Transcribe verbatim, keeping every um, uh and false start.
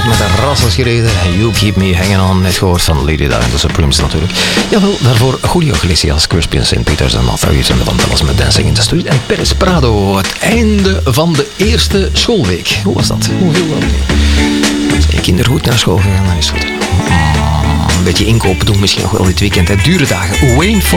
met de rasselschreden. You Keep Me Hanging On. Net gehoord van Lady Di en de Supremes natuurlijk. Jawel, daarvoor Julio Iglesias, Crispin Saint Peters en Matthew van Dallas met Dancing in the Street. En Perez Prado, het einde van de eerste schoolweek. Hoe was dat? Hoe viel dat? Zijn je kinderen goed naar school gegaan? Dan is het goed. Een beetje inkopen doen misschien nog wel dit weekend. Hè. Dure dagen. Wayne